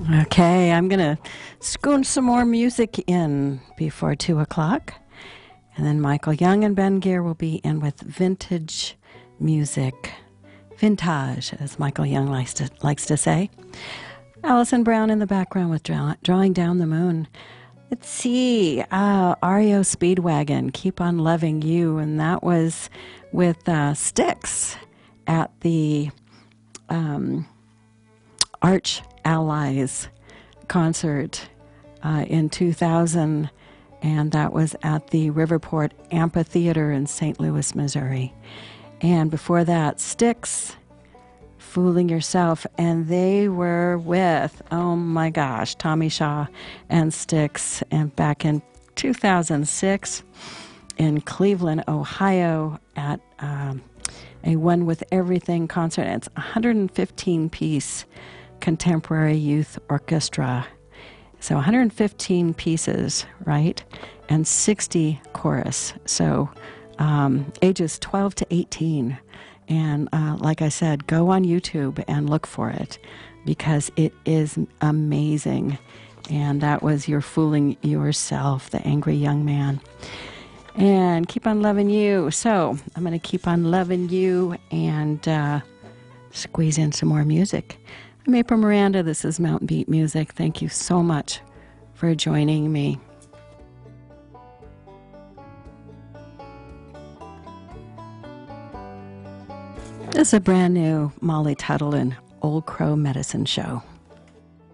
Okay, I'm going to scoon some more music in before 2 o'clock. And then Michael Young and Ben Gear will be in with vintage music. Vintage, as Michael Young likes to say. Alison Brown in the background with Drawing Down the Moon. Let's see, REO Speedwagon, Keep on Loving You. And that was with Styx at the Arch Allies concert in 2000, and that was at the Riverport Amphitheater in St. Louis, Missouri. And before that, Styx, Fooling Yourself, and they were with, oh my gosh, Tommy Shaw and Styx, and back in 2006 in Cleveland, Ohio at a One With Everything concert. It's a 115-piece contemporary youth orchestra. So 115 pieces, right? And 60 chorus. So ages 12 to 18. And like I said, go on YouTube and look for it because it is amazing. And that was You're Fooling Yourself, the Angry Young Man. And Keep on Loving You. So I'm going to keep on loving you and squeeze in some more music. I'm April Miranda. This is Mountain Beat Music. Thank you so much for joining me. This is a brand new Molly Tuttle and Old Crow Medicine Show.